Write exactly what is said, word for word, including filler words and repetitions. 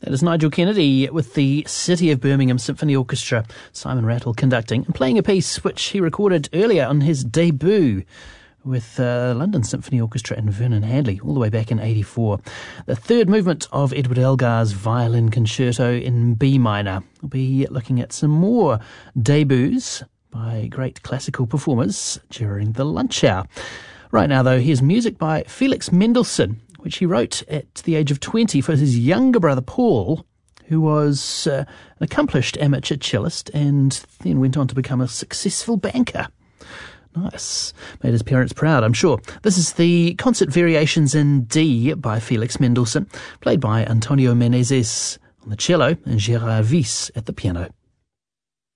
That is Nigel Kennedy with the City of Birmingham Symphony Orchestra, Simon Rattle conducting and playing a piece which he recorded earlier on his debut with uh, London Symphony Orchestra and Vernon Hadley, all the way back in eighty-four. The third movement of Edward Elgar's Violin Concerto in B minor. We'll be looking at some more debuts by great classical performers during the lunch hour. Right now, though, here's music by Felix Mendelssohn, which he wrote at the age of twenty for his younger brother Paul, who was uh, an accomplished amateur cellist and then went on to become a successful banker. Nice. Made his parents proud, I'm sure. This is the Concert Variations in D by Felix Mendelssohn, played by Antonio Menezes on the cello and Gérard Wyss at the piano.